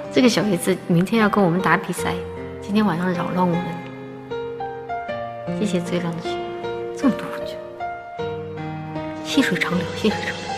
这个小孩子明天要跟我们打比赛，今天晚上扰乱我们。谢谢最亮的雪，这么多，细水长流，细水长流。